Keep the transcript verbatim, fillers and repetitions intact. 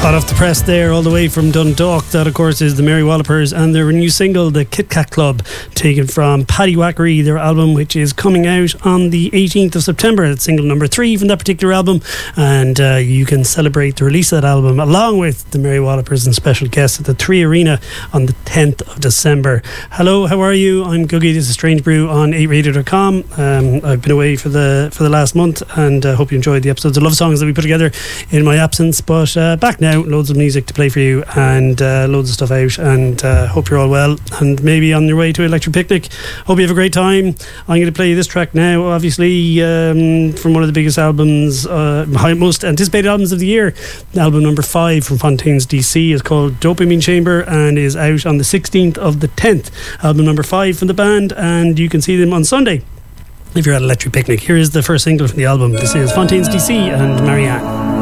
Hot off the press there, all the way from Dundalk. That, of course, is the Mary Wallopers and their new single, The Kit Kat Club, taken from Paddy Wackery, their album, which is coming out on the eighteenth of September. It's single number three from that particular album, and uh, you can celebrate the release of that album along with the Mary Wallopers and special guests at the Three Arena on the tenth of December. Hello, how are you? I'm Googie. This is Strange Brew on eight radio dot com. Um, I've been away for the for the last month, and I uh, hope you enjoyed the episodes of Love Songs that we put together in my absence, but uh, back now. Loads of music to play for you, and uh, loads of stuff out, and uh, hope you're all well and maybe on your way to Electric Picnic. Hope you have a great time. I'm going to play this track now, obviously um, from one of the biggest albums, uh, most anticipated albums of the year. Album number five from Fontaines D C is called Dopamine Chamber and is out on the sixteenth of the tenth. Album number five from the band, and you can see them on Sunday if you're at Electric Picnic. Here is the first single from the album. This is Fontaines D C and Marianne.